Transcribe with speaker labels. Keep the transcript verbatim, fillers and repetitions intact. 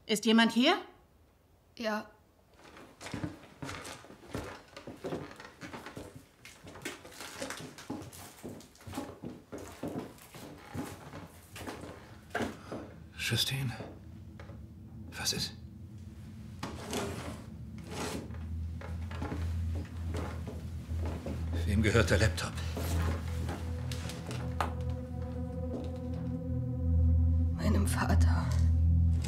Speaker 1: Ist jemand hier?
Speaker 2: Ja.
Speaker 3: Justine, was ist? Wem gehört der Laptop?
Speaker 2: Meinem Vater.